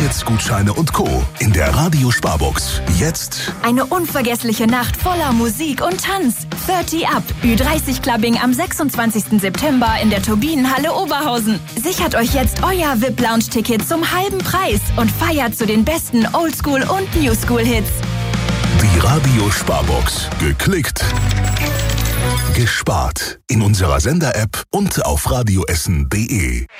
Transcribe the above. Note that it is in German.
Tickets, Gutscheine und Co. in der Radio Sparbox. Jetzt eine unvergessliche Nacht voller Musik und Tanz. 30 Up, Ü30 Clubbing am 26. September in der Turbinenhalle Oberhausen. Sichert euch jetzt euer VIP-Lounge-Ticket zum halben Preis und feiert zu den besten Oldschool- und Newschool-Hits. die Radio Sparbox. Geklickt, gespart. In unserer Sender-App und auf radioessen.de.